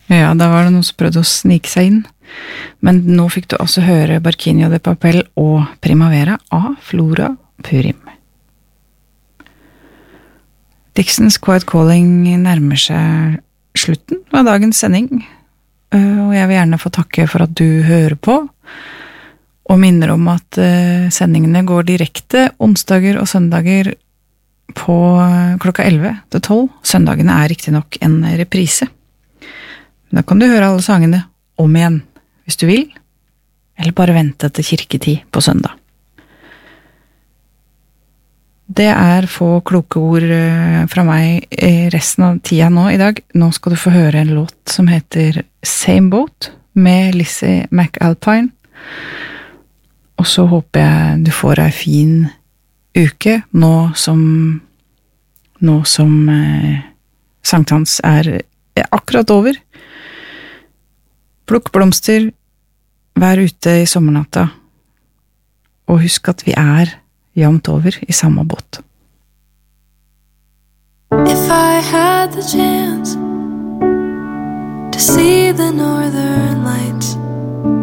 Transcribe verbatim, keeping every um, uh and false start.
Ja, da var det noen som prøvde å snike seg inn. Men nå fikk du også høre Barquinho de Papel og Primavera av Flora Purim. Dixons Quiet Calling nærmer seg slutten av dagens sending, og jeg vil gjerne få takke for at du hører på, og minner om at sendingene går direkte onsdager og søndager på klokka elleve til tolv. Søndagene er riktig nok en reprise. Da kan du høre alle sangene om igjen, hvis du vil, eller bare vente til kirketid på søndag. Det er få kloke ord fra meg i resten av tida nå i dag. Nå skal du få høre en låt som heter Same Boat med Lizzie McAlpine. Og så håper jeg du får ei fin uke nå som, nå som eh, sankthans er, er akkurat over. Plukk blomster, vær ute i sommernatta, og husk at vi er jevnt over i samme båt. If I had the chance to see the